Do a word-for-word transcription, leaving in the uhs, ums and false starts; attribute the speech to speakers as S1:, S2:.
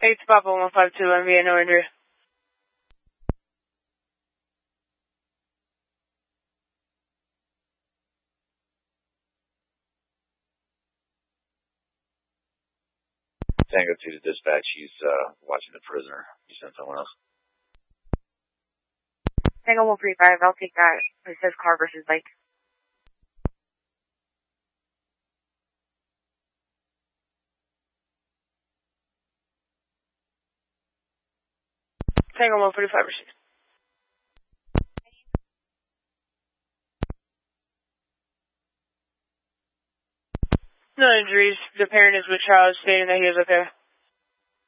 S1: Eight Papa one five two, M V A, no injury.
S2: Tango two to dispatch, he's uh, watching the prisoner. You send someone else?
S3: Tango one three five, I'll take that. It says car versus bike.
S1: Tango one forty-five, received. No injuries. The parent is with child stating that he is okay.